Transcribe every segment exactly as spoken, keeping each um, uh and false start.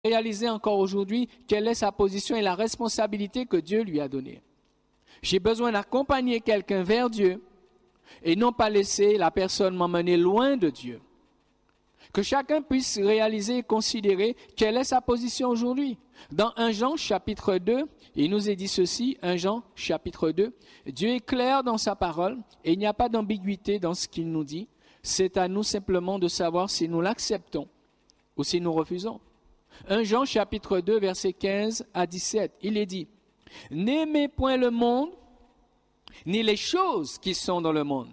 réaliser encore aujourd'hui quelle est sa position et la responsabilité que Dieu lui a donnée. J'ai besoin d'accompagner quelqu'un vers Dieu et non pas laisser la personne m'emmener loin de Dieu. Que chacun puisse réaliser et considérer quelle est sa position aujourd'hui. Dans un Jean chapitre deux, il nous est dit ceci, un Jean chapitre deux, Dieu est clair dans sa parole et il n'y a pas d'ambiguïté dans ce qu'il nous dit. C'est à nous simplement de savoir si nous l'acceptons ou si nous refusons. un Jean chapitre deux, versets quinze à dix-sept, il est dit, « N'aimez point le monde, ni les choses qui sont dans le monde.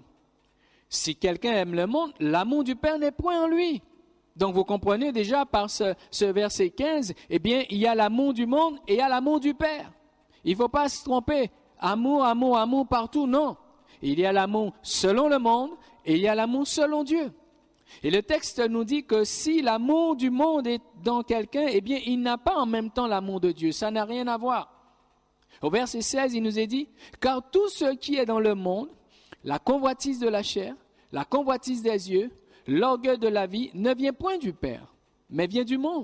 Si quelqu'un aime le monde, l'amour du Père n'est point en lui. » Donc vous comprenez déjà par ce, ce verset quinze, eh bien il y a l'amour du monde et il y a l'amour du Père. Il ne faut pas se tromper, amour, amour, amour partout, non. Il y a l'amour selon le monde et il y a l'amour selon Dieu. Et le texte nous dit que si l'amour du monde est dans quelqu'un, eh bien il n'a pas en même temps l'amour de Dieu, ça n'a rien à voir. Au verset seize, il nous est dit, « Car tout ce qui est dans le monde, la convoitise de la chair, la convoitise des yeux, l'orgueil de la vie, ne vient point du Père, mais vient du monde. »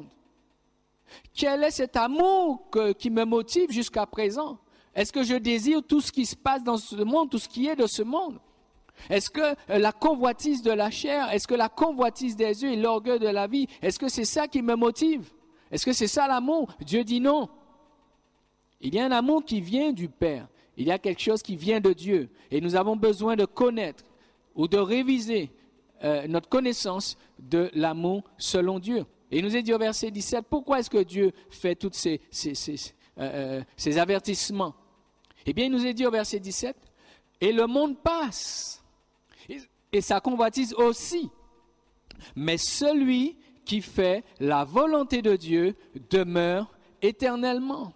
Quel est cet amour que, qui me motive jusqu'à présent? Est-ce que je désire tout ce qui se passe dans ce monde, tout ce qui est de ce monde? Est-ce que la convoitise de la chair, est-ce que la convoitise des yeux et l'orgueil de la vie, est-ce que c'est ça qui me motive? Est-ce que c'est ça l'amour? Dieu dit non. Il y a un amour qui vient du Père. Il y a quelque chose qui vient de Dieu. Et nous avons besoin de connaître ou de réviser euh, notre connaissance de l'amour selon Dieu. Et il nous est dit au verset dix-sept, pourquoi est-ce que Dieu fait tous ces, ces, ces, euh, ces avertissements? Eh bien, il nous est dit au verset dix-sept, et le monde passe, et, et sa convoitise aussi. Mais celui qui fait la volonté de Dieu demeure éternellement.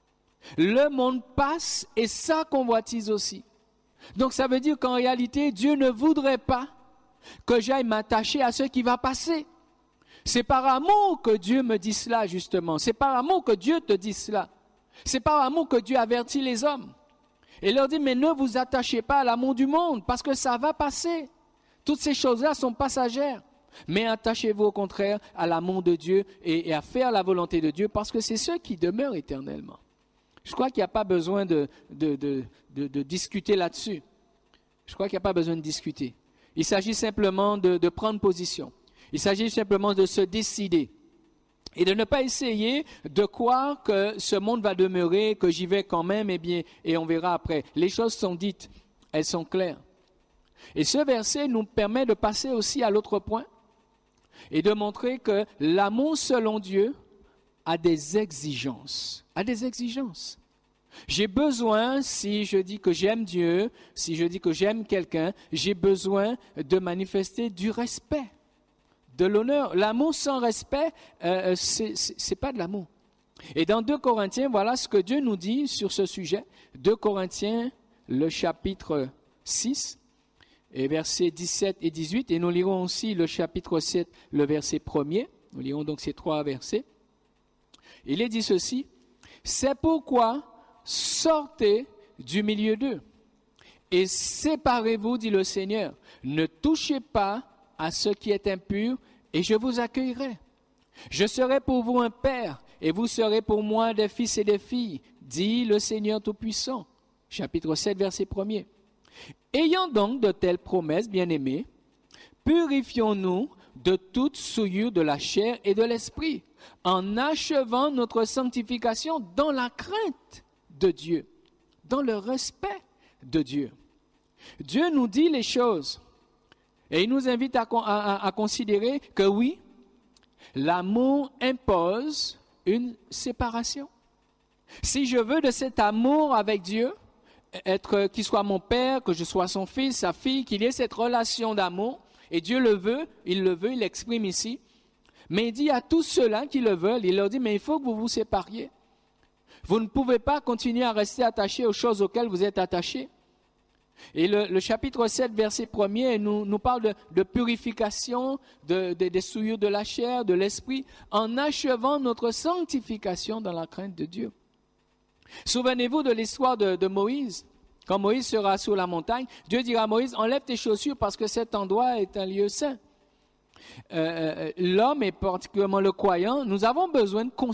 Le monde passe et sa convoitise aussi. Donc ça veut dire qu'en réalité, Dieu ne voudrait pas que j'aille m'attacher à ce qui va passer. C'est par amour que Dieu me dit cela justement. C'est par amour que Dieu te dit cela. C'est par amour que Dieu avertit les hommes. Et leur dit, mais ne vous attachez pas à l'amour du monde parce que ça va passer. Toutes ces choses-là sont passagères. Mais attachez-vous au contraire à l'amour de Dieu et, et à faire la volonté de Dieu parce que c'est ce qui demeure éternellement. Je crois qu'il n'y a pas besoin de, de, de, de, de discuter là-dessus. Je crois qu'il n'y a pas besoin de discuter. Il s'agit simplement de, de prendre position. Il s'agit simplement de se décider. Et de ne pas essayer de croire que ce monde va demeurer, que j'y vais quand même, et bien, et on verra après. Les choses sont dites, elles sont claires. Et ce verset nous permet de passer aussi à l'autre point et de montrer que l'amour selon Dieu a des exigences, a des exigences. J'ai besoin, si je dis que j'aime Dieu, si je dis que j'aime quelqu'un, j'ai besoin de manifester du respect, de l'honneur. L'amour sans respect, euh, c'est, c'est, c'est pas de l'amour. Et dans deux Corinthiens, voilà ce que Dieu nous dit sur ce sujet. deux Corinthiens, le chapitre six, et versets dix-sept et dix-huit, et nous lirons aussi le chapitre sept, le verset premier. Nous lirons donc ces trois versets. Il est dit ceci, « C'est pourquoi sortez du milieu d'eux et séparez-vous, dit le Seigneur. Ne touchez pas à ce qui est impur et je vous accueillerai. Je serai pour vous un père et vous serez pour moi des fils et des filles, dit le Seigneur Tout-Puissant. » Chapitre sept, verset premier. « Ayant donc de telles promesses, bien-aimés, purifions-nous de toute souillure de la chair et de l'esprit, en achevant notre sanctification dans la crainte de Dieu, dans le respect de Dieu. » Dieu nous dit les choses et il nous invite à, à, à considérer que oui, l'amour impose une séparation. Si je veux de cet amour avec Dieu, être qu'il soit mon père, que je sois son fils, sa fille, qu'il y ait cette relation d'amour, et Dieu le veut, il le veut, il l'exprime ici. Mais il dit à tous ceux-là qui le veulent, il leur dit, mais il faut que vous vous sépariez. Vous ne pouvez pas continuer à rester attachés aux choses auxquelles vous êtes attachés. Et le, le chapitre sept, verset premier, nous, nous parle de, de purification, de, de, des souillures de la chair, de l'esprit, en achevant notre sanctification dans la crainte de Dieu. Souvenez-vous de l'histoire de, de Moïse. Quand Moïse sera sur la montagne, Dieu dira à Moïse, enlève tes chaussures parce que cet endroit est un lieu saint. euh, l'homme et particulièrement le croyant, nous avons besoin de